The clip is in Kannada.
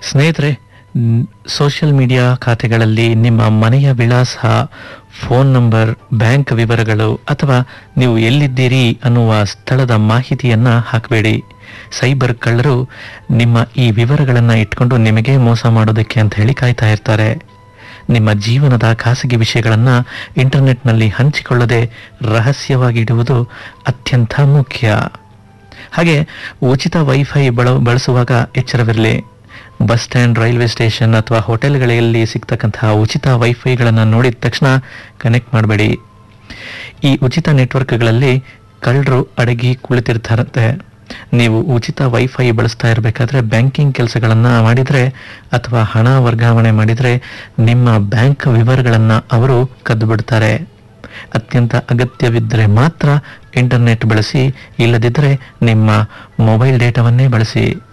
ಸ್ನೇಹಿತರೆ, ಸೋಷಿಯಲ್ ಮೀಡಿಯಾ ಖಾತೆಗಳಲ್ಲಿ ನಿಮ್ಮ ಮನೆಯ ವಿಳಾಸ, ಫೋನ್ ನಂಬರ್, ಬ್ಯಾಂಕ್ ವಿವರಗಳು ಅಥವಾ ನೀವು ಎಲ್ಲಿದ್ದೀರಿ ಅನ್ನುವ ಸ್ಥಳದ ಮಾಹಿತಿಯನ್ನ ಹಾಕಬೇಡಿ. ಸೈಬರ್ ಕಳ್ಳರು ನಿಮ್ಮ ಈ ವಿವರಗಳನ್ನು ಇಟ್ಕೊಂಡು ನಿಮಗೆ ಮೋಸ ಮಾಡೋದಕ್ಕೆ ಅಂತ ಹೇಳಿ ಕಾಯ್ತಾ ಇರ್ತಾರೆ. ನಿಮ್ಮ ಜೀವನದ ಖಾಸಗಿ ವಿಷಯಗಳನ್ನು ಇಂಟರ್ನೆಟ್ನಲ್ಲಿ ಹಂಚಿಕೊಳ್ಳದೆ ರಹಸ್ಯವಾಗಿಡುವುದು ಅತ್ಯಂತ ಮುಖ್ಯ. ಹಾಗೆ ಉಚಿತ ವೈಫೈ ಬಳಸುವಾಗ ಎಚ್ಚರವಿರಲಿ. ಬಸ್ ಸ್ಟ್ಯಾಂಡ್, ರೈಲ್ವೆ ಸ್ಟೇಷನ್ ಅಥವಾ ಹೋಟೆಲ್ಗಳಲ್ಲಿ ಸಿಗ್ತಕ್ಕಂತಹ ಉಚಿತ ವೈಫೈಗಳನ್ನು ನೋಡಿದ ತಕ್ಷಣ ಕನೆಕ್ಟ್ ಮಾಡಬೇಡಿ. ಈ ಉಚಿತ ನೆಟ್ವರ್ಕ್ಗಳಲ್ಲಿ ಕಳ್ಳರು ಅಡಗಿ ಕುಳಿತಿರ್ತಾರಂತೆ. ನೀವು ಉಚಿತ ವೈಫೈ ಬಳಸ್ತಾ ಇರಬೇಕಾದ್ರೆ ಬ್ಯಾಂಕಿಂಗ್ ಕೆಲಸಗಳನ್ನು ಮಾಡಿದರೆ ಅಥವಾ ಹಣ ವರ್ಗಾವಣೆ ಮಾಡಿದರೆ ನಿಮ್ಮ ಬ್ಯಾಂಕ್ ವಿವರಗಳನ್ನು ಅವರು ಕದ್ದು ಬಿಡ್ತಾರೆ. ಅತ್ಯಂತ ಅಗತ್ಯವಿದ್ದರೆ ಮಾತ್ರ ಇಂಟರ್ನೆಟ್ ಬಳಸಿ, ಇಲ್ಲದಿದ್ದರೆ ನಿಮ್ಮ ಮೊಬೈಲ್ ಡೇಟಾವನ್ನೇ ಬಳಸಿ.